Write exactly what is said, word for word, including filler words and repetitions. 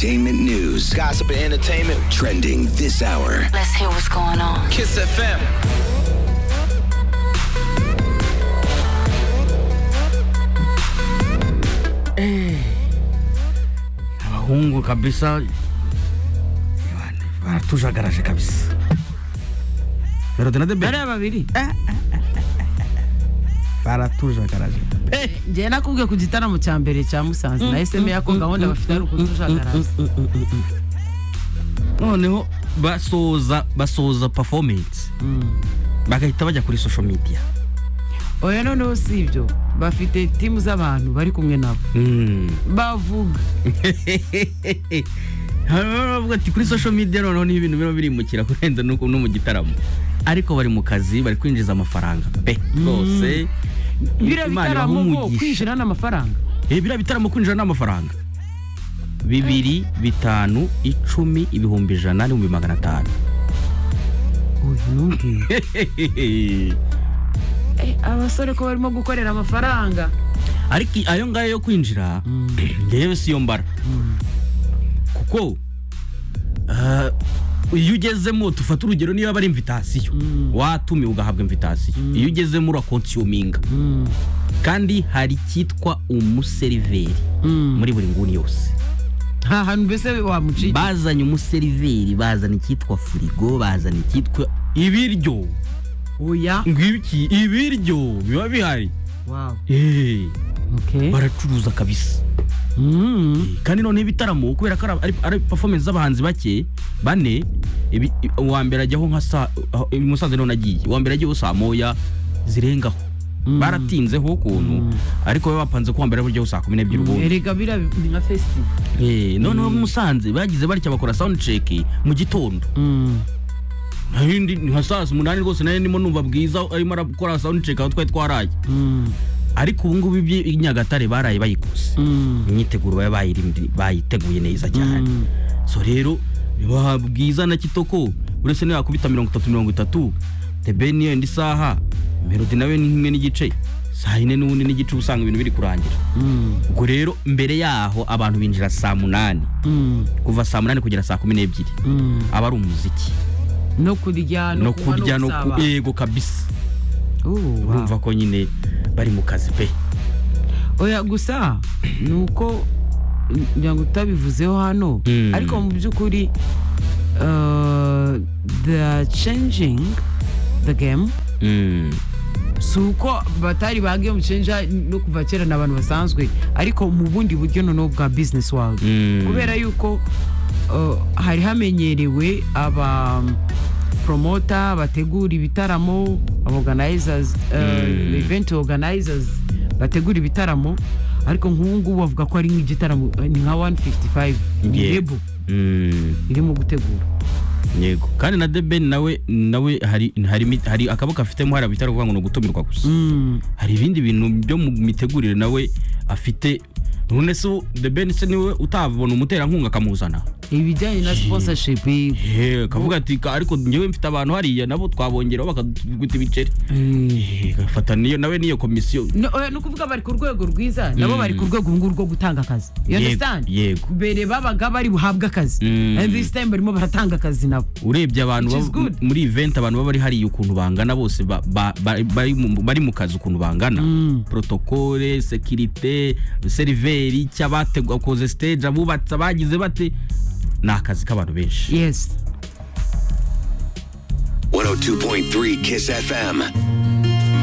entertainment news. Gossip and entertainment. Trending this hour. Let's hear what's going on. Kiss F M. Abahungu kabisa baratujagaraje kabisa. Melody de Bari babiri. baratujagaraje. Ngiye nakubwiye ku gitaramo cya mbere cya Musanze na S M yako gahunda bafite ari ukutujagaraza. Noneho basoza basoza performance. Bagahita bajya kuri social media. Oya noneho si ibyo bafite timu z'abantu bari kumwe nabo. Bavuga. Bavuga ati kuri social media noneho ni ibintu biro birimukira kurenza no mu gitaramo. Ariko bari mu kazi bari kwinjiza amafaranga pe bose. Bira bitaramo ko kwinjira n'amafaranga. Eh bira bitaramo kwinjira n'amafaranga. Bibiri, bitanu, icumi, ibihumbi ijana n'ibihumbi magana atanu. Oya nungi. Eh abasore ko barimo gukorera amafaranga. Ariko ayo ngayo yo kwinjira ngewe siyo mbara. Kuko uh, iyo ugezemo tufata urugero niba bari invitation watumiwe ugahabwa invitation iyo ugezemo urakonsuminga kandi hari kitwa umuseriveri muri buri nguni yose ha hantu bese wamuci bazanye umuseriveri bazana kitwa frigo bazana kitwa ibiryo oya ngibiki ibiryo biba bihari wow eh okay baracuruza kabisa. Mm. Kandi none ibitaramo kubera ko ari ari performance z'abahanzi bake bane uwa mbere ajyaho nka sa Musanze none agiye uwa mbere agiye saa moya zirengaho baratinzeho ukuntu ariko we bapanze ko mbere buryo saa kumi n'ebyiri ubundi erega bira nka festival eh none Musanze bagize barya bakora sound check mu gitondo hindi nka saa umunani rwose nayo ndimo numva bwiza arimo arakora sound check aho twari twaraye ariko ubu ngubu Nyagatare baraye bayikose imyiteguro baya bayirindi bayiteguye neza cyane. So rero niba bwiza na Kitoko uretse niba kubita mirongo itatu mirongo itatu The Ben yo ndi saha Melody nawe ni kimwe n'igice saa ine n'ubundi n'igice usanga ibintu biri kurangira. Ubwo rero mbere yaho abantu binjira saa munani kuva saa munani kugera saa kumi n'ebyiri aba ari umuziki no kurya no kurya no yego kabisa. Urumva ko nyine bari mu kazi pe. Oya gusa nuko nyango utabivuzeho hano ariko mu byukuri uh, the changing the game suko batari bagiye mu change no kuva kera n'abantu basanzwe ariko mu bundi buryo no bwa business world kubera yuko uh, hari hamenyerewe aba promoter bategura ibitaramo organizers uh, mm. event organizers bategura ibitaramo ariko nk'ubu bavuga ko ari nk'igitaramo ni nka one fifty-five yebo iri mu gutegura yego kandi na The Ben nawe nawe hari hari hari akaboko afitemo hari abitaro kuvuga ngo no gutumirwa gusa hari ibindi bintu byo mu mitegurire nawe afite. None so The Ben se niwe utavubona umutera nkunga kamuzana ibijyanye na sponsorship eh kavuga ati ariko ngewe mfite abantu hariya nabo twabongeraho bakaguta ibiceri eh gafata niyo nawe niyo komisiyo no kuvuga bari ku rwego rwiza nabo bari ku rwego nguru rwo gutanga akazi you understand yego bere babaga bari buhabwa akazi and this time barimo baratanga akazi nabo urebye abantu muri event abantu baba bari hariya ukuntu bangana bose bari mu kazi ukuntu bangana protocole sécurité seriveri cyabategwa koze stage abubatsa bagize bate nakazi k'abantu benshi. Yes. one oh two point three Kiss F M.